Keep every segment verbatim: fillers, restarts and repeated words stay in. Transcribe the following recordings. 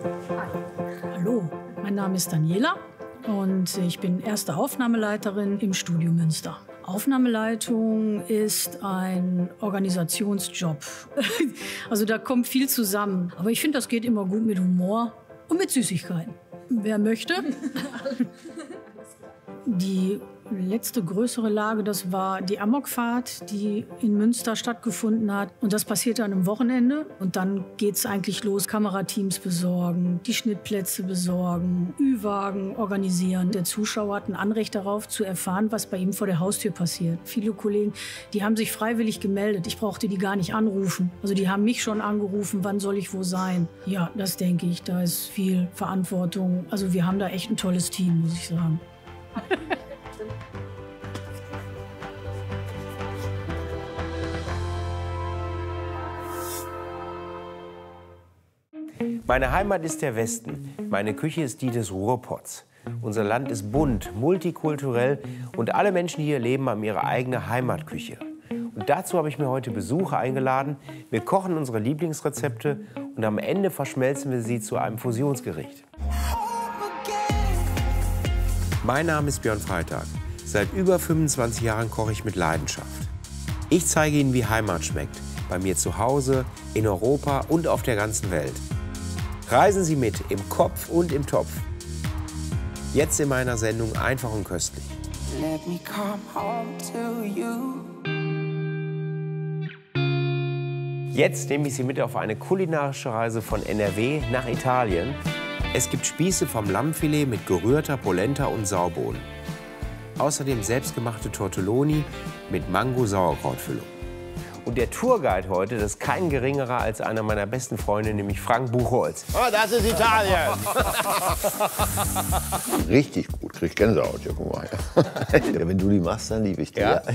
Hallo, mein Name ist Daniela und ich bin erste Aufnahmeleiterin im Studio Münster. Aufnahmeleitung ist ein Organisationsjob. Also da kommt viel zusammen. Aber ich finde, das geht immer gut mit Humor und mit Süßigkeiten. Wer möchte? Die letzte größere Lage, das war die Amokfahrt, die in Münster stattgefunden hat. Und das passierte an einem Wochenende. Und dann geht es eigentlich los, Kamerateams besorgen, die Schnittplätze besorgen, Ü-Wagen organisieren. Der Zuschauer hat ein Anrecht darauf, zu erfahren, was bei ihm vor der Haustür passiert. Viele Kollegen, die haben sich freiwillig gemeldet. Ich brauchte die gar nicht anrufen. Also die haben mich schon angerufen, wann soll ich wo sein. Ja, das denke ich, da ist viel Verantwortung. Also wir haben da echt ein tolles Team, muss ich sagen. Meine Heimat ist der Westen. Meine Küche ist die des Ruhrpots. Unser Land ist bunt, multikulturell und alle Menschen, die hier leben, haben ihre eigene Heimatküche. Und dazu habe ich mir heute Besucher eingeladen. Wir kochen unsere Lieblingsrezepte und am Ende verschmelzen wir sie zu einem Fusionsgericht. Mein Name ist Björn Freitag. Seit über fünfundzwanzig Jahren koche ich mit Leidenschaft. Ich zeige Ihnen, wie Heimat schmeckt. Bei mir zu Hause, in Europa und auf der ganzen Welt. Reisen Sie mit, im Kopf und im Topf. Jetzt in meiner Sendung Einfach und köstlich. Let me come home to you. Jetzt nehme ich Sie mit auf eine kulinarische Reise von N R W nach Italien. Es gibt Spieße vom Lammfilet mit gerührter Polenta und Saubohnen. Außerdem selbstgemachte Tortelloni mit Mango-Sauerkrautfüllung. Und der Tourguide heute, das ist kein geringerer als einer meiner besten Freunde, nämlich Frank Buchholz. Oh, das ist Italien! Richtig gut, krieg ich Gänsehaut, ja, guck mal. Ja, wenn du die machst, dann liebe ich die. Ja?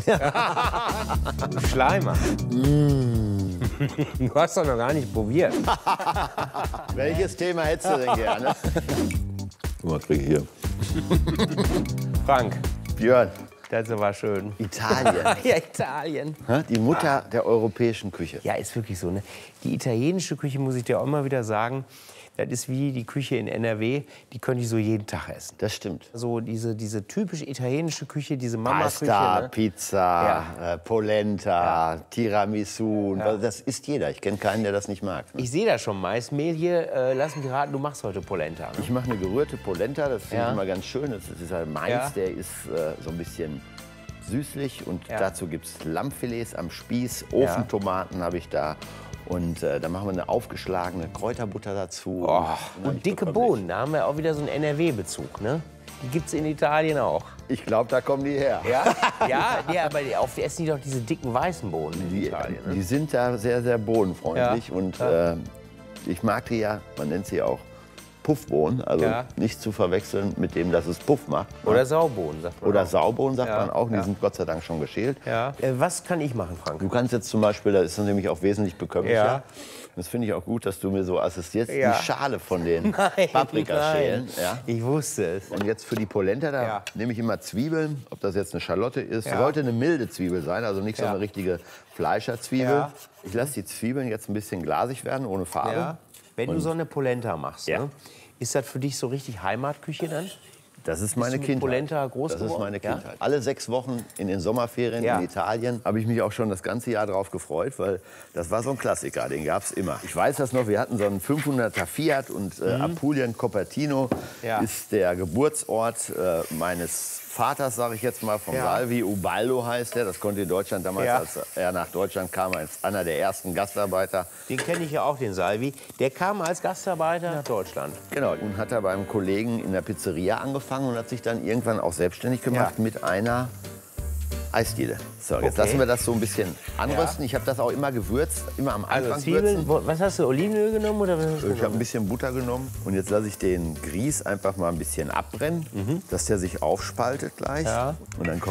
Du Schleimer. Mm. Du hast doch noch gar nicht probiert. Welches Thema hättest du denn gerne? Guck mal, krieg ich hier. Frank. Björn. Das war schön. Italien. Ja, Italien. Die Mutter der europäischen Küche. Ja, ist wirklich so. Ne? Die italienische Küche, muss ich dir auch immer wieder sagen, das ist wie die Küche in N R W, die könnte ich so jeden Tag essen. Das stimmt. So diese, diese typisch italienische Küche, diese Mama-Küche. Pasta, ne? Pizza, Ja. äh, Polenta, ja. Tiramisu. Ja. Das isst jeder. Ich kenne keinen, der das nicht mag. Ne? Ich sehe da schon Maismehl hier. Äh, lass mich raten, du machst heute Polenta. Ne? Ich mache eine gerührte Polenta, das finde Ja. ich immer ganz schön. Das ist halt Mais, Ja. der ist äh, so ein bisschen süßlich. Und Ja. dazu gibt es Lammfilets am Spieß, Ofentomaten habe ich da. Und äh, dann machen wir eine aufgeschlagene Kräuterbutter dazu. Oh, und, und dicke Bohnen, da haben wir auch wieder so einen N R W-Bezug. Ne? Die gibt es in Italien auch. Ich glaube, da kommen die her. Ja, ja, ja, aber die, auf, die essen die doch diese dicken weißen Bohnen in Die, Italien. Ne? die sind da sehr, sehr bohnenfreundlich. Ja. Und Ja. äh, ich mag die ja, man nennt sie auch Puffbohnen. Also Ja. nicht zu verwechseln mit dem, dass es Puff macht. Oder Saubohnen, sagt man Oder auch. Saubohnen sagt Ja. man auch. Die Ja. sind Gott sei Dank schon geschält. Ja. Äh, was kann ich machen, Frank? Du kannst jetzt zum Beispiel, da ist es nämlich auch wesentlich bekömmlicher. Ja. Das finde ich auch gut, dass du mir so assistierst, Ja. die Schale von den Nein, Paprika schälen. nein. Ja. Ich wusste es. Und jetzt für die Polenta, da Ja. nehme ich immer Zwiebeln, ob das jetzt eine Schalotte ist. Ja. Sollte eine milde Zwiebel sein, also nicht so Ja. eine richtige Fleischerzwiebel. Ja. Ich lasse die Zwiebeln jetzt ein bisschen glasig werden, ohne Farbe. Ja. Wenn du Und- so eine Polenta machst, Ja. ne? Ist das für dich so richtig Heimatküche dann? Das ist meine du mit Kindheit. Polenta groß das ist geworden? meine Ja? Kindheit. Alle sechs Wochen in den Sommerferien Ja. in Italien habe ich mich auch schon das ganze Jahr darauf gefreut, weil das war so ein Klassiker, den gab es immer. Ich weiß das noch, wir hatten so einen fünfhunderter Fiat und äh, Apulien Cupertino Ja. ist der Geburtsort äh, meines Vaters, sage ich jetzt mal, vom Ja. Salvi. Ubaldo heißt er. Das konnte in Deutschland damals, Ja. als er nach Deutschland kam, als einer der ersten Gastarbeiter. Den kenne ich ja auch, den Salvi. Der kam als Gastarbeiter nach Deutschland. Genau, und hat er beim Kollegen in der Pizzeria angefangen und hat sich dann irgendwann auch selbstständig gemacht Ja. mit einer Eisdiele. So, jetzt Okay. lassen wir das so ein bisschen anrösten. Ja. Ich habe das auch immer gewürzt, immer am Anfang Also Zwiebeln, würzen. wo- was hast du, Olivenöl genommen oder was hast du Ich habe ein genommen? bisschen Butter genommen und jetzt lasse ich den Grieß einfach mal ein bisschen abbrennen, dass der sich aufspaltet gleich. Ja. Und dann kommt